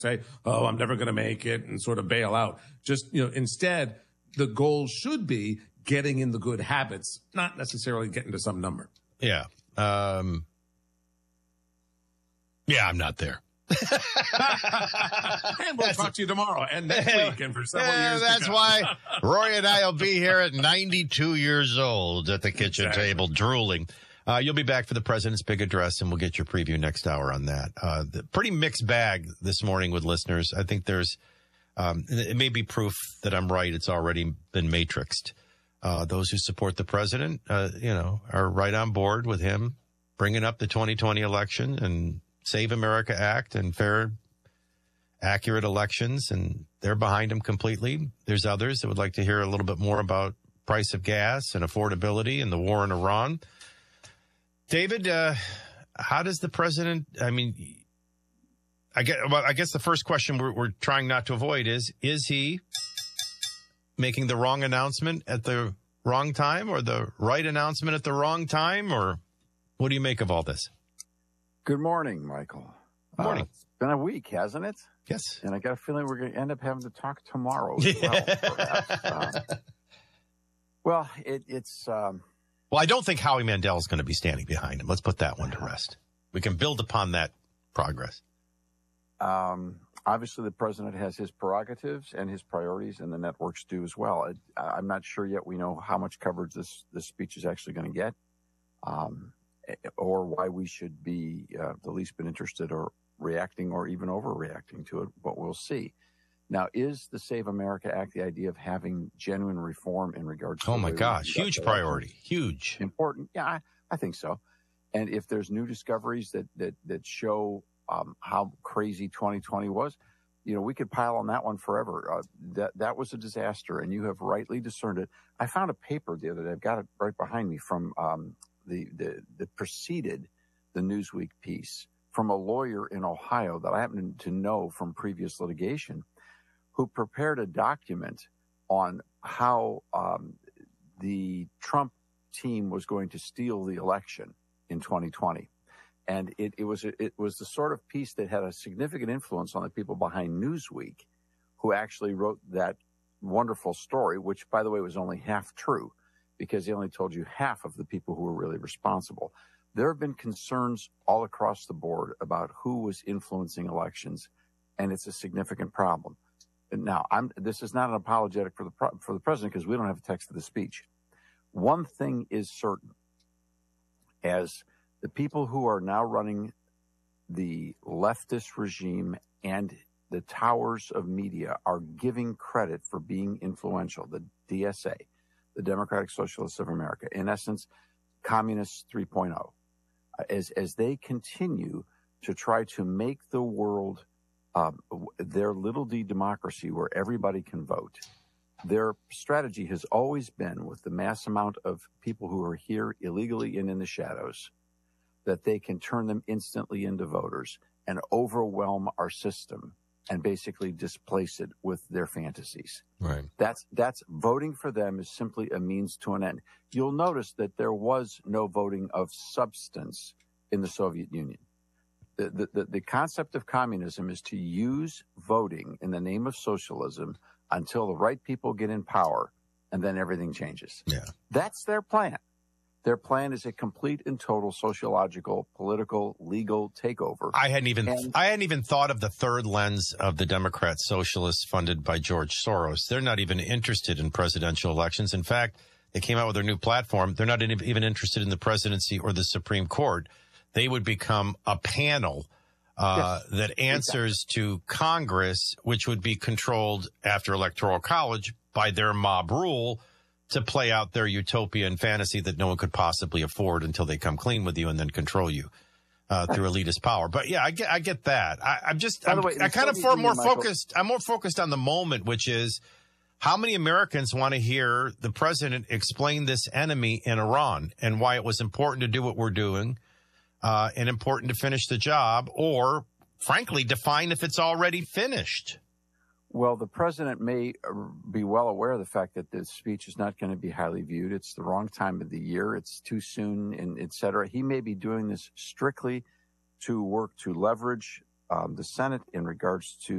say, oh, I'm never going to make it and sort of bail out. Just, instead, the goal should be getting in the good habits, not necessarily getting to some number. Yeah. Yeah, I'm not there. And we'll talk to you tomorrow and next week and for several years. That's why Roy and I will be here at 92 years old at the kitchen table drooling. You'll be back for the president's big address, and we'll get your preview next hour on that. Pretty mixed bag this morning with listeners. I think there's it may be proof that I'm right. It's already been matrixed. Those who support the president, are right on board with him bringing up the 2020 election and Save America Act and fair, accurate elections, and they're behind him completely. There's others that would like to hear a little bit more about price of gas and affordability and the war in Iran. David, how does the president, I guess the first question we're trying not to avoid is he making the wrong announcement at the wrong time or the right announcement at the wrong time? Or what do you make of all this? Good morning, Michael. Good morning. It's been a week, hasn't it? Yes. And I got a feeling we're going to end up having to talk tomorrow as well, perhaps. Well, it's... Well, I don't think Howie Mandel is going to be standing behind him. Let's put that one to rest. We can build upon that progress. Obviously, the president has his prerogatives and his priorities, and the networks do as well. I'm not sure yet we know how much coverage this speech is actually going to get. Or why we should be the least bit interested or reacting or even overreacting to it, but we'll see. Now, is the Save America Act the idea of having genuine reform in regards to... Oh, my gosh. Huge priority. Huge. Important. Yeah, I think so. And if there's new discoveries that show how crazy 2020 was, we could pile on that one forever. That was a disaster, and you have rightly discerned it. I found a paper the other day. I've got it right behind me from... that preceded the Newsweek piece from a lawyer in Ohio that I happen to know from previous litigation, who prepared a document on how the Trump team was going to steal the election in 2020. And it was the sort of piece that had a significant influence on the people behind Newsweek, who actually wrote that wonderful story, which, by the way, was only half true, because they only told you half of the people who were really responsible. There have been concerns all across the board about who was influencing elections, and it's a significant problem. Now, this is not an apologetic for the president, because we don't have a text of the speech. One thing is certain, as the people who are now running the leftist regime and the towers of media are giving credit for being influential, the DSA, the Democratic Socialists of America, in essence, Communists 3.0, as they continue to try to make the world their little d democracy where everybody can vote. Their strategy has always been, with the mass amount of people who are here illegally and in the shadows, that they can turn them instantly into voters and overwhelm our system and basically displace it with their fantasies. Right. That's voting for them is simply a means to an end. You'll notice that there was no voting of substance in the Soviet Union. The concept of communism is to use voting in the name of socialism until the right people get in power, and then everything changes. Yeah. That's their plan. Their plan is a complete and total sociological, political, legal takeover. I hadn't even thought of the third lens of the Democrat socialists funded by George Soros. They're not even interested in presidential elections. In fact, they came out with their new platform. They're not even interested in the presidency or the Supreme Court. They would become a panel that answers to Congress, which would be controlled after Electoral College by their mob rule, to play out their utopia and fantasy that no one could possibly afford until they come clean with you and then control you through elitist power. But yeah, I get that. I'm more focused on the moment, which is how many Americans want to hear the president explain this enemy in Iran and why it was important to do what we're doing and important to finish the job, or frankly, define if it's already finished. Well, the president may be well aware of the fact that this speech is not going to be highly viewed. It's the wrong time of the year. It's too soon, and et cetera. He may be doing this strictly to work to leverage the Senate in regards to